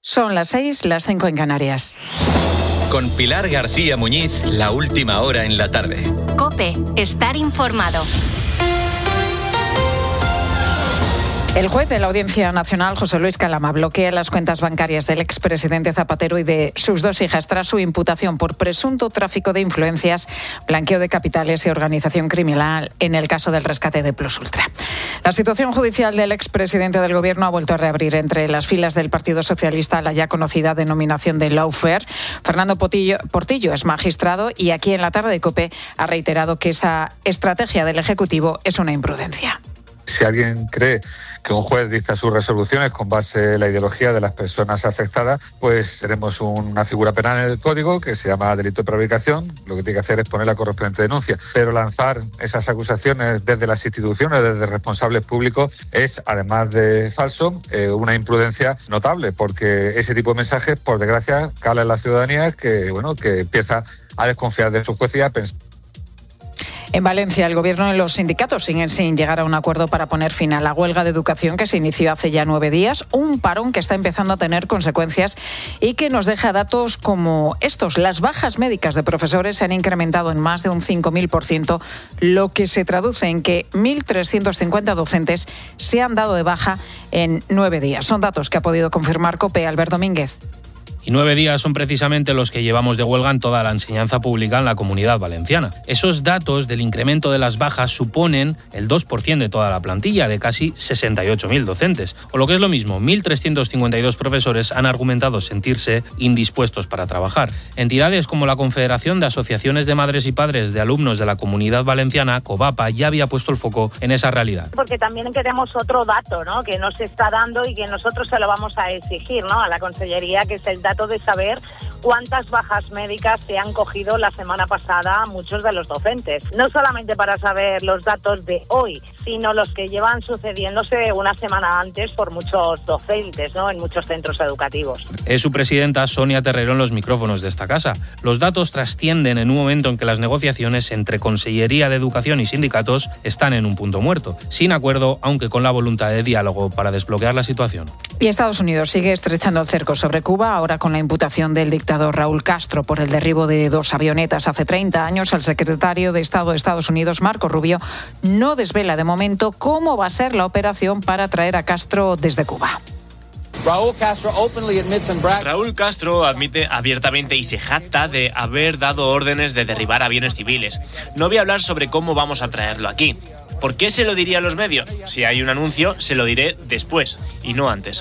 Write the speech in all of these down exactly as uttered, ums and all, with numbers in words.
Son las seis, las cinco en Canarias. Con Pilar García Muñiz, la última hora en la tarde. COPE, estar informado. El juez de la Audiencia Nacional, José Luis Calama, bloquea las cuentas bancarias del expresidente Zapatero y de sus dos hijas tras su imputación por presunto tráfico de influencias, blanqueo de capitales y organización criminal en el caso del rescate de Plus Ultra. La situación judicial del expresidente del Gobierno ha vuelto a reabrir entre las filas del Partido Socialista la ya conocida denominación de lawfare. Fernando Portillo, Portillo es magistrado y aquí en la tarde de COPE ha reiterado que esa estrategia del Ejecutivo es una imprudencia. Si alguien cree que un juez dicta sus resoluciones con base en la ideología de las personas afectadas, pues tenemos una figura penal en el Código que se llama delito de prevaricación. Lo que tiene que hacer es poner la correspondiente denuncia. Pero lanzar esas acusaciones desde las instituciones, desde responsables públicos, es, además de falso, eh, una imprudencia notable, porque ese tipo de mensajes, por desgracia, cala en la ciudadanía que, bueno, que empieza a desconfiar de su juez y a pensar. En Valencia, el Gobierno y los sindicatos siguen sin llegar a un acuerdo para poner fin a la huelga de educación que se inició hace ya nueve días, un parón que está empezando a tener consecuencias y que nos deja datos como estos. Las bajas médicas de profesores se han incrementado en más de un cinco mil por ciento, lo que se traduce en que mil trescientos cincuenta docentes se han dado de baja en nueve días. Son datos que ha podido confirmar COPE. Albert Domínguez. Y nueve días son precisamente los que llevamos de huelga en toda la enseñanza pública en la Comunidad Valenciana. Esos datos del incremento de las bajas suponen el dos por ciento de toda la plantilla, de casi sesenta y ocho mil docentes. O lo que es lo mismo, mil trescientos cincuenta y dos profesores han argumentado sentirse indispuestos para trabajar. Entidades como la Confederación de Asociaciones de Madres y Padres de Alumnos de la Comunidad Valenciana, COVAPA, ya había puesto el foco en esa realidad. Porque también queremos otro dato, ¿no?, que no se está dando y que nosotros se lo vamos a exigir, ¿no?, a la Consellería, que es el dato de saber cuántas bajas médicas se han cogido la semana pasada muchos de los docentes. No solamente para saber los datos de hoy, sino los que llevan sucediéndose una semana antes por muchos docentes, ¿no?, en muchos centros educativos. Es su presidenta, Sonia Terrero, en los micrófonos de esta casa. Los datos trascienden en un momento en que las negociaciones entre Consellería de Educación y sindicatos están en un punto muerto, sin acuerdo, aunque con la voluntad de diálogo para desbloquear la situación. Y Estados Unidos sigue estrechando el cerco sobre Cuba, ahora con la imputación del dictador Raúl Castro por el derribo de dos avionetas hace treinta años. El secretario de Estado de Estados Unidos, Marco Rubio, no desvela de momento cómo va a ser la operación para traer a Castro desde Cuba. Raúl Castro, openly admits and brags. Raúl Castro admite abiertamente y se jacta de haber dado órdenes de derribar aviones civiles. No voy a hablar sobre cómo vamos a traerlo aquí. ¿Por qué se lo diría a los medios? Si hay un anuncio, se lo diré después y no antes.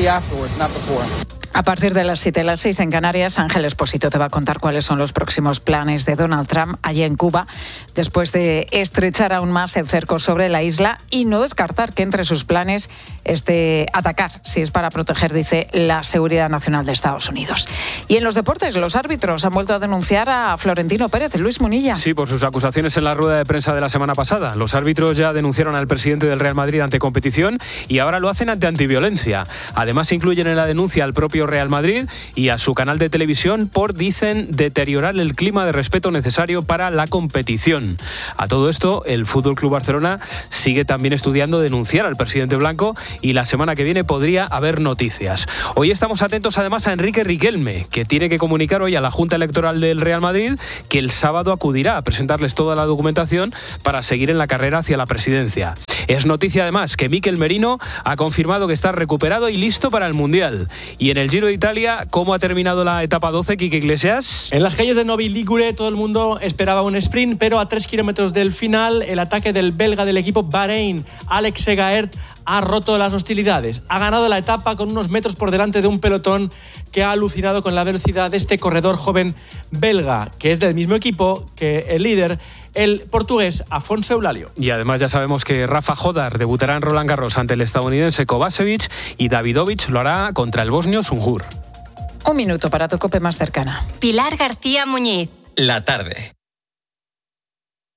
A partir de las siete, las seis en Canarias, Ángel Expósito te va a contar cuáles son los próximos planes de Donald Trump allí en Cuba, después de estrechar aún más el cerco sobre la isla y no descartar que entre sus planes esté atacar, si es para proteger, dice, la seguridad nacional de Estados Unidos. Y en los deportes, los árbitros han vuelto a denunciar a Florentino Pérez. Luis Munilla. Sí, por sus acusaciones en la rueda de prensa de la semana pasada. Los árbitros ya denunciaron al presidente del Real Madrid ante competición y ahora lo hacen ante antiviolencia. Además, incluyen en la denuncia al propio Real Madrid y a su canal de televisión por, dicen, deteriorar el clima de respeto necesario para la competición. A todo esto, el F C Barcelona sigue también estudiando denunciar al presidente blanco y la semana que viene podría haber noticias. Hoy estamos atentos además a Enrique Riquelme, que tiene que comunicar hoy a la Junta Electoral del Real Madrid que el sábado acudirá a presentarles toda la documentación para seguir en la carrera hacia la presidencia. Es noticia además que Mikel Merino ha confirmado que está recuperado y listo para el Mundial. Y en el Giro de Italia, ¿cómo ha terminado la etapa doce, Quique Iglesias? En las calles de Novi Ligure todo el mundo esperaba un sprint, pero a tres kilómetros del final el ataque del belga del equipo Bahrein, Alex Segaert, ha roto las hostilidades. Ha ganado la etapa con unos metros por delante de un pelotón que ha alucinado con la velocidad de este corredor joven belga, que es del mismo equipo que el líder, el portugués Afonso Eulalio. Y además ya sabemos que Rafa Jodar debutará en Roland Garros ante el estadounidense Kovacevic y Davidovich lo hará contra el bosnio Sunjur. Un minuto para tu COPE más cercana. Pilar García Muñiz. La tarde.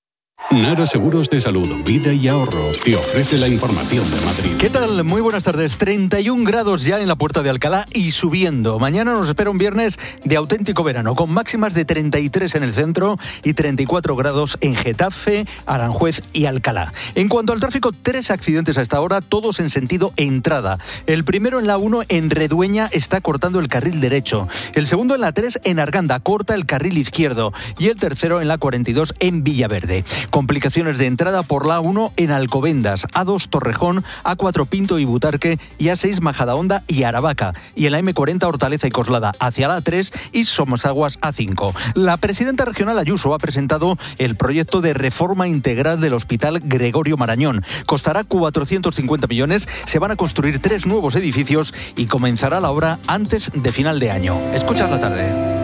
Nara Seguros de Salud, Vida y Ahorro te ofrece la información de Madrid. ¿Qué tal? Muy buenas tardes. treinta y un grados ya en la Puerta de Alcalá y subiendo. Mañana nos espera un viernes de auténtico verano, con máximas de treinta y tres en el centro y treinta y cuatro grados en Getafe, Aranjuez y Alcalá. En cuanto al tráfico, tres accidentes a esta hora, todos en sentido entrada. El primero en la uno en Redueña está cortando el carril derecho. El segundo en la tres en Arganda corta el carril izquierdo. Y el tercero en la cuarenta y dos en Villaverde. Complicaciones de entrada por la uno en Alcobendas, A dos Torrejón, A cuatro Pinto y Butarque y A seis Majadahonda y Aravaca. Y en la eme cuarenta Hortaleza y Coslada hacia la A tres y Somosaguas A cinco. La presidenta regional Ayuso ha presentado el proyecto de reforma integral del Hospital Gregorio Marañón. Costará cuatrocientos cincuenta millones, se van a construir tres nuevos edificios y comenzará la obra antes de final de año. Escuchad la tarde.